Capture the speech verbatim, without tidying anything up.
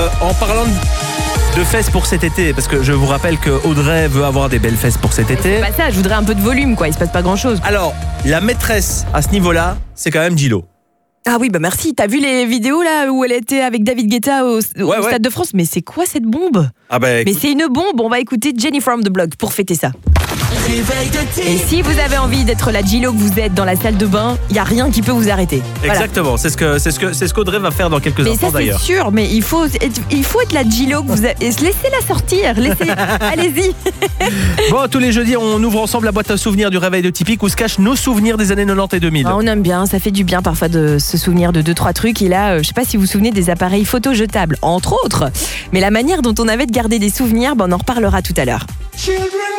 euh, en parlant de fesses pour cet été, parce que je vous rappelle que Audrey veut avoir des belles fesses pour cet été. C'est pas ça, je voudrais un peu de volume, quoi. Il se passe pas grand-chose. Alors, la maîtresse à ce niveau-là, c'est quand même J-Lo. Ah oui, bah merci. T'as vu les vidéos là où elle était avec David Guetta au, au Ouais, ouais. Stade de France? Mais c'est quoi cette bombe? Ah bah, Mais écoute, c'est une bombe. On va écouter Jenny from the Block pour fêter ça. Et si vous avez envie d'être la J-Lo que vous êtes dans la salle de bain, il y a rien qui peut vous arrêter. Voilà. exactement, c'est ce que c'est ce que c'est ce qu'Audrey va faire dans quelques Mais instants ça c'est d'ailleurs. sûr, mais il faut être, il faut être la J-Lo que vous avez. Laissez-la sortir, laissez, allez-y. Bon, tous les jeudis, on ouvre ensemble la boîte à souvenirs du réveil de Tipeee où se cachent nos souvenirs des années quatre-vingt-dix et deux mille. Ah, on aime bien, ça fait du bien parfois de se souvenir de deux trois trucs. Et là, euh, je sais pas si vous vous souvenez des appareils photo jetables, entre autres. Mais la manière dont on avait de garder des souvenirs, ben, on en reparlera tout à l'heure.